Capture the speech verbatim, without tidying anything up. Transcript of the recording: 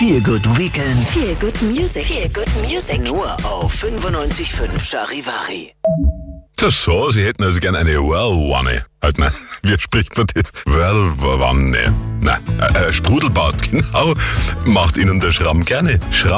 Feel Good Weekend. Feel Good Music. Feel Good Music. Nur auf fünfundneunzig Komma fünf Charivari. Das so, Sie hätten also gern eine Whirlwanne. Halt, ne? Wie spricht man das? Whirlwanne. Nein, äh, äh, Sprudelbad, genau. Macht Ihnen der Schramm gerne. Schramm